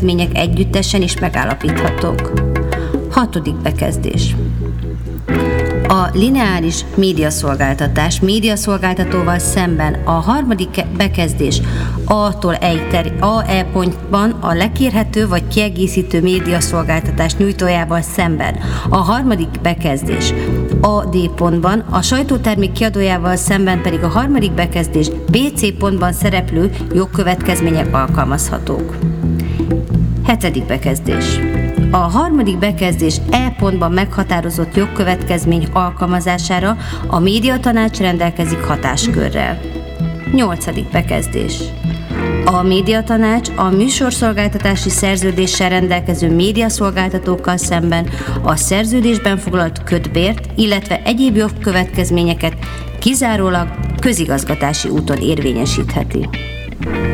következmények együttesen is megállapíthatók. 6. bekezdés. A lineáris médiaszolgáltatás médiaszolgáltatóval szemben a 3. bekezdés A-tól E pontban a lekérhető vagy kiegészítő médiaszolgáltatás nyújtójával szemben a 3. bekezdés A-D pontban, a sajtótermék kiadójával szemben pedig a 3. bekezdés B-C pontban szereplő jogkövetkezmények alkalmazhatók. 7. bekezdés. A 3. bekezdés E pontban meghatározott jogkövetkezmény alkalmazására a médiatanács rendelkezik hatáskörrel. 8. bekezdés. A médiatanács a műsorszolgáltatási szerződéssel rendelkező médiaszolgáltatókkal szemben a szerződésben foglalt kötbért, illetve egyéb jogkövetkezményeket kizárólag közigazgatási úton érvényesítheti.